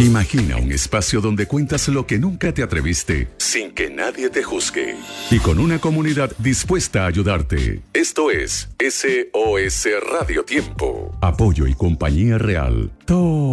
Imagina un espacio donde cuentas lo que nunca te atreviste, sin que nadie te juzgue. Y con una comunidad dispuesta a ayudarte. Esto es SOS Radio Tiempo. Apoyo y compañía real. Todo